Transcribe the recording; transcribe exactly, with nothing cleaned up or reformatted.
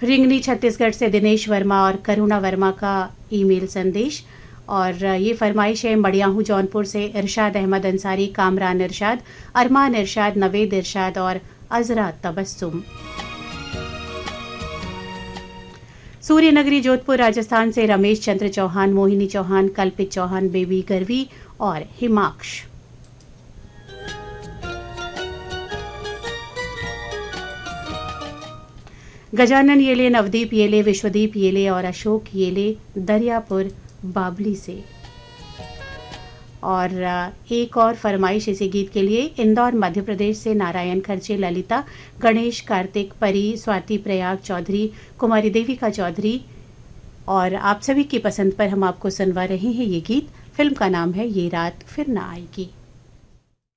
रिंगनी छत्तीसगढ़ से दिनेश वर्मा और करुणा वर्मा का ईमेल संदेश। और ये फरमाइश है मड़ियाहू जौनपुर से इरशाद अहमद अंसारी, कामरान इरशाद, अरमान इरशाद, नवेद इरशाद और अजरा तबस्सुम। सूर्यनगरी जोधपुर राजस्थान से रमेश चंद्र चौहान, मोहिनी चौहान, कल्पित चौहान, बेबी गरवी और हिमाक्ष। गजानन येले, नवदीप येले, विश्वदीप येले और अशोक येले दरियापुर बाबली से। और एक और फरमाइश इसी गीत के लिए इंदौर मध्य प्रदेश से नारायण खर्चे, ललिता, गणेश, कार्तिक, परी, स्वाति, प्रयाग चौधरी, कुमारी देविका चौधरी। और आप सभी की पसंद पर हम आपको सुनवा रहे हैं ये गीत। फिल्म का नाम है ये रात फिर ना आएगी।